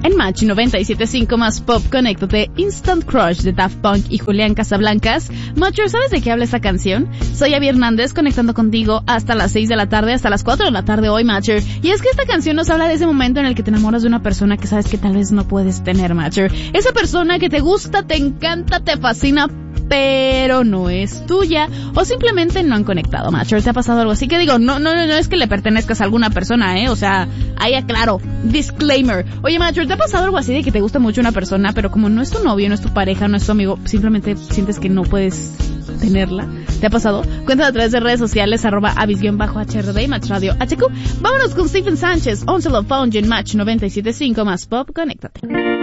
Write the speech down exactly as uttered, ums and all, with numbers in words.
En Match noventa y siete punto cinco más Pop, conéctate, Instant Crush de Daft Punk y Julián Casablancas. Matcher, ¿sabes de qué habla esta canción? Soy Abby Hernández, conectando contigo hasta las seis de la tarde, hasta las cuatro de la tarde hoy, Matcher. Y es que esta canción nos habla de ese momento en el que te enamoras de una persona que sabes que tal vez no puedes tener, Matcher. Esa persona que te gusta, te encanta, te fascina, pero no es tuya, o simplemente no han conectado, Matcher. ¿Te ha pasado algo así? Que digo, no, no, no, no es que le pertenezcas a alguna persona, eh, o sea, ahí aclaro, disclaimer. Oye, Matcher, ¿te ha pasado algo así de que te gusta mucho una persona, pero como no es tu novio, no es tu pareja, no es tu amigo, simplemente sientes que no puedes tenerla? ¿Te ha pasado? Cuéntame a través de redes sociales, arroba avis-H R D y Match Radio H Q. Vámonos con Stephen Sánchez, On Cell Phone, en Match noventa y siete punto cinco más Pop, conéctate.